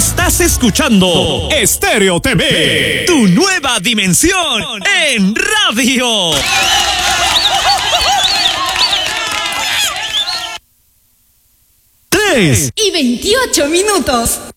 Estás escuchando Estéreo TV, tu nueva dimensión en radio. 3:28.